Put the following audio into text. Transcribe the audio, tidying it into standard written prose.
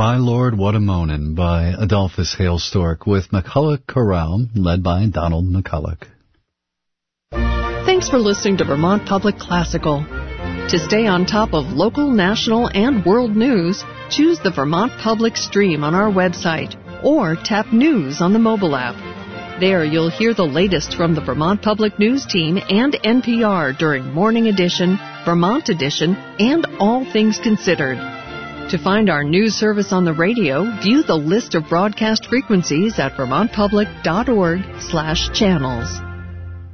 My Lord, What a Moanin' by Adolphus Hale Stork with McCulloch Chorale, led by Donald McCulloch. Thanks for listening to Vermont Public Classical. To stay on top of local, national, and world news, choose the Vermont Public stream on our website or tap News on the mobile app. There you'll hear the latest from the Vermont Public News team and NPR during Morning Edition, Vermont Edition, and All Things Considered. To find our news service on the radio, view the list of broadcast frequencies at vermontpublic.org/channels.